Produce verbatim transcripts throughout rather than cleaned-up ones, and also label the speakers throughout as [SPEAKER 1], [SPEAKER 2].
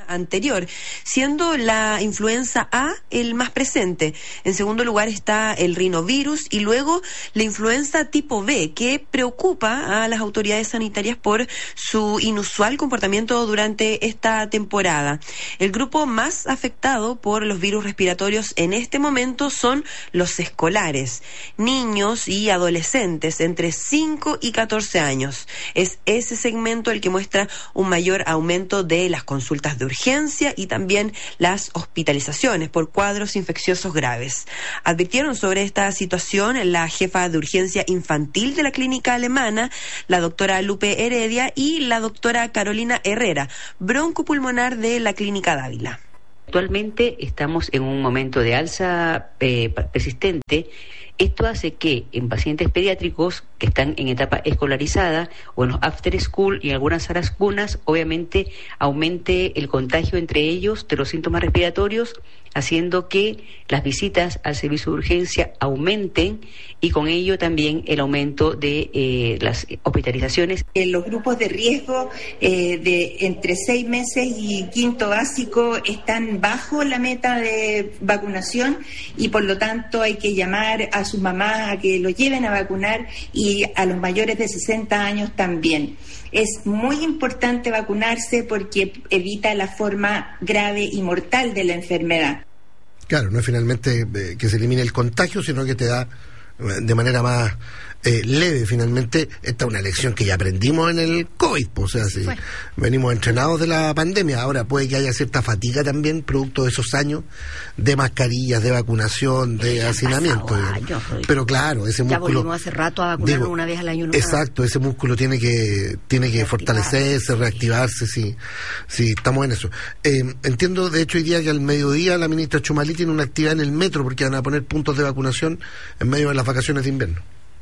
[SPEAKER 1] anterior, siendo la influenza A el más presente. En segundo lugar está el rinovirus y luego la influenza tipo B, que preocupa a las autoridades sanitarias por su inusual comportamiento durante esta temporada. El grupo más afectado por los virus respiratorios en este momento son los escolares, niños y adolescentes entre cinco y catorce años. Es ese segmento el que muestra un mayor aumento de las consultas de urgencia y también las hospitalizaciones por cuadros infecciosos graves. Advirtieron sobre esta situación la jefa de urgencia infantil de la clínica alemana, la doctora Lupe Heredia, y la doctora Carolina Herrera, broncopulmonar de la clínica Dávila.
[SPEAKER 2] Actualmente estamos en un momento de alza eh, persistente. Esto hace que en pacientes pediátricos que están en etapa escolarizada o en los after school y en algunas salas cunas, obviamente aumente el contagio entre ellos de los síntomas respiratorios, haciendo que las visitas al servicio de urgencia aumenten y con ello también el aumento de eh, las hospitalizaciones.
[SPEAKER 3] En los grupos de riesgo eh, de entre seis meses y quinto básico están bajo la meta de vacunación y por lo tanto hay que llamar a sus mamás a que los lleven a vacunar y a los mayores de sesenta años también. Es muy importante vacunarse porque evita la forma grave y mortal de la enfermedad.
[SPEAKER 4] Claro, no es finalmente eh, que se elimine el contagio, sino que te da eh, de manera más eh, leve. Finalmente, esta es una lección que ya aprendimos en el COVID, pues, o sea, si venimos entrenados de la pandemia. Ahora puede que haya cierta fatiga también, producto de esos años de mascarillas, de vacunación, de hacinamiento. Años, pero claro, ese músculo...
[SPEAKER 5] Ya volvimos hace rato a vacunarnos digo, una vez al año.
[SPEAKER 4] Exacto, ese músculo tiene que tiene que fortalecerse, reactivarse, sí, sí, estamos en eso. Eh, entiendo, de hecho, hoy día que al mediodía la ministra Chumalí tiene una actividad en el metro porque van a poner puntos de vacunación en medio de las vacaciones de invierno.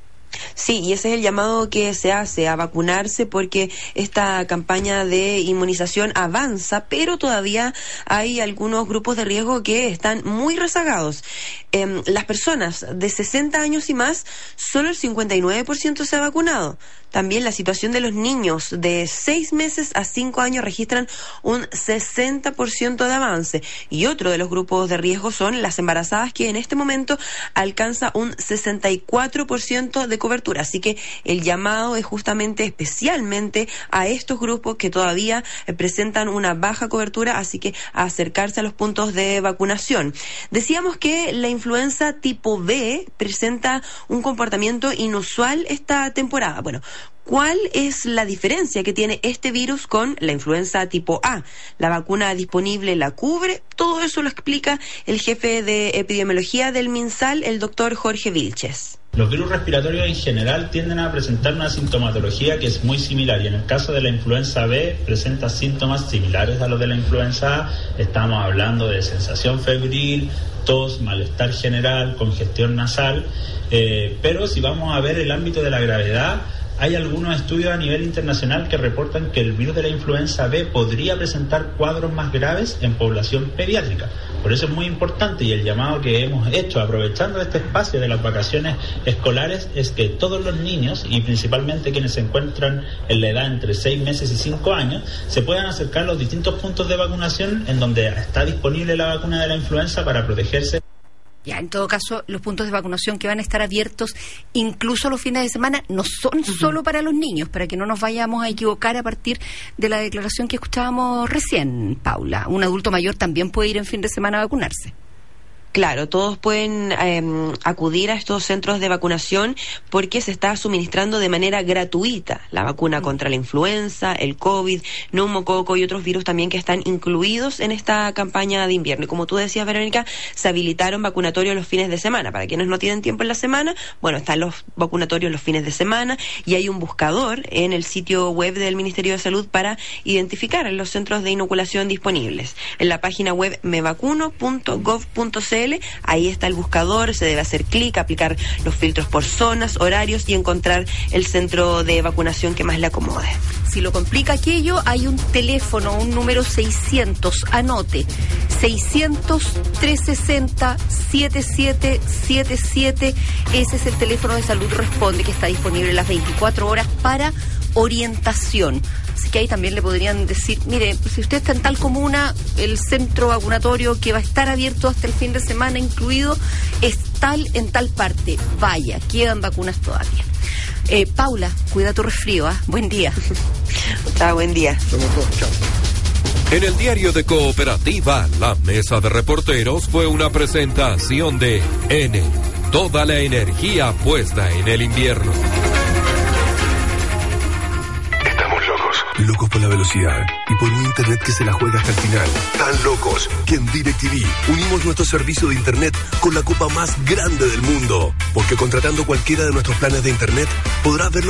[SPEAKER 1] Sí, y ese es el llamado que se hace a vacunarse porque esta campaña de inmunización avanza, pero todavía hay algunos grupos de riesgo que están muy rezagados. Eh, las personas de sesenta años y más, solo el cincuenta y nueve por ciento se ha vacunado. También la situación de los niños de seis meses a cinco años registran un sesenta por ciento de avance. Y otro de los grupos de riesgo son las embarazadas, que en este momento alcanza un sesenta y cuatro por ciento de cobertura. Así que el llamado es justamente especialmente a estos grupos que todavía eh, presentan una baja cobertura, así que a acercarse a los puntos de vacunación. Decíamos que la influenza tipo B presenta un comportamiento inusual esta temporada. Bueno, ¿cuál es la diferencia que tiene este virus con la influenza tipo A? ¿La vacuna disponible la cubre? Todo eso lo explica el jefe de epidemiología del MinSal, el doctor Jorge Vilches.
[SPEAKER 6] Los virus respiratorios en general tienden a presentar una sintomatología que es muy similar y en el caso de la influenza B presenta síntomas similares a los de la influenza A. Estamos hablando de sensación febril, tos, malestar general, congestión nasal, eh, pero si vamos a ver el ámbito de la gravedad, hay algunos estudios a nivel internacional que reportan que el virus de la influenza B podría presentar cuadros más graves en población pediátrica. Por eso es muy importante y el llamado que hemos hecho aprovechando este espacio de las vacaciones escolares es que todos los niños y principalmente quienes se encuentran en la edad entre seis meses y cinco años se puedan acercar a los distintos puntos de vacunación en donde está disponible la vacuna de la influenza para protegerse.
[SPEAKER 5] Ya, en todo caso, los puntos de vacunación que van a estar abiertos incluso los fines de semana no son uh-huh. solo para los niños, para que no nos vayamos a equivocar a partir de la declaración que escuchábamos recién, Paula. Un adulto mayor también puede ir en fin de semana a vacunarse.
[SPEAKER 1] Claro, todos pueden eh, acudir a estos centros de vacunación porque se está suministrando de manera gratuita la vacuna mm. contra la influenza, el COVID, neumococo y otros virus también que están incluidos en esta campaña de invierno. Y como tú decías, Verónica, se habilitaron vacunatorios los fines de semana. Para quienes no tienen tiempo en la semana, bueno, están los vacunatorios los fines de semana y hay un buscador en el sitio web del Ministerio de Salud para identificar los centros de inoculación disponibles. En la página web mevacuno punto gov punto c l, ahí está el buscador, se debe hacer clic, aplicar los filtros por zonas, horarios y encontrar el centro de vacunación que más le acomode.
[SPEAKER 5] Si lo complica aquello, hay un teléfono, un número seiscientos, anote, seiscientos, trescientos sesenta, setenta y siete setenta y siete, ese es el teléfono de Salud Responde que está disponible las veinticuatro horas para orientación. Así que ahí también le podrían decir, mire, pues si usted está en tal comuna, el centro vacunatorio que va a estar abierto hasta el fin de semana incluido es tal en tal parte. Vaya, quedan vacunas todavía. Eh, Paula, cuida tu resfrío, ¿ah? Buen día.
[SPEAKER 1] Chao, buen día.
[SPEAKER 4] Somos todos, chao.
[SPEAKER 7] En el diario de Cooperativa, la mesa de reporteros fue una presentación de N. Toda la energía puesta en el invierno.
[SPEAKER 8] Estamos locos. Locos por la velocidad y por un internet que se la juega hasta el final. Tan locos que en DirecTV unimos nuestro servicio de internet con la copa más grande del mundo. Porque contratando cualquiera de nuestros planes de internet podrás verlo